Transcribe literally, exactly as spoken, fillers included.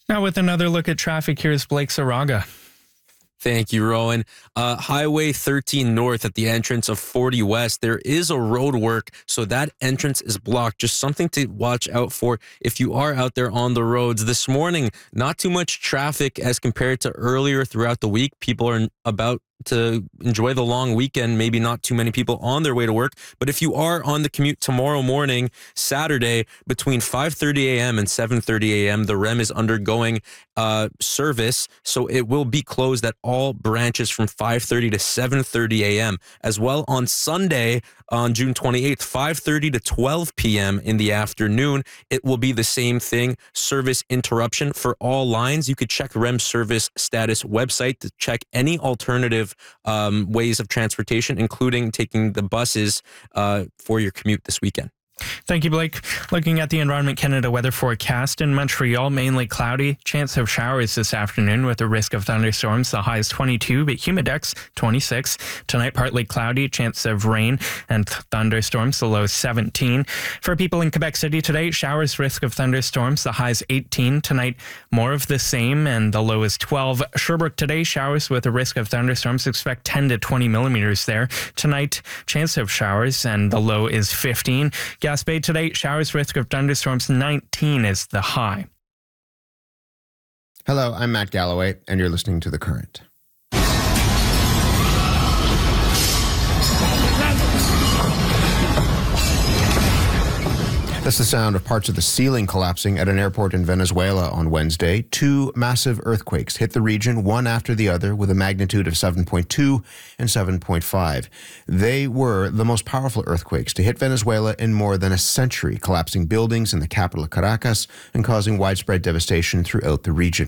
Now with another look at traffic, here's Blake Saraga. Thank you, Rowan. Uh, Highway thirteen North at the entrance of forty West, there is a road work, so that entrance is blocked. Just something to watch out for if you are out there on the roads. This morning, not too much traffic as compared to earlier throughout the week. People are about to enjoy the long weekend, maybe not too many people on their way to work. But if you are on the commute tomorrow morning, Saturday, between five thirty a.m. and seven thirty a.m., the R E M is undergoing uh, service, so it will be closed at all branches from five thirty to seven thirty a.m. As well on Sunday, on June twenty-eighth, five thirty to twelve p.m. in the afternoon, it will be the same thing, service interruption for all lines. You could check R E M service status website to check any alternative um, ways of transportation, including taking the buses uh, for your commute this weekend. Thank you, Blake. Looking at the Environment Canada weather forecast, in Montreal, mainly cloudy. Chance of showers this afternoon with a risk of thunderstorms. The high is twenty-two, but humidex twenty-six. Tonight, partly cloudy. Chance of rain and thunderstorms. The low is seventeen. For people in Quebec City today, showers, risk of thunderstorms. The high is eighteen. Tonight, more of the same, and the low is twelve. Sherbrooke today, showers with a risk of thunderstorms. Expect ten to twenty millimeters there. Tonight, chance of showers, and the low is fifteen. Gaspé today, showers, risk of thunderstorms, nineteen is the high. Hello, I'm Matt Galloway, and you're listening to The Current. That's the sound of parts of the ceiling collapsing at an airport in Venezuela on Wednesday. Two massive earthquakes hit the region, one after the other, with a magnitude of seven point two and seven point five. They were the most powerful earthquakes to hit Venezuela in more than a century, collapsing buildings in the capital Caracas and causing widespread devastation throughout the region.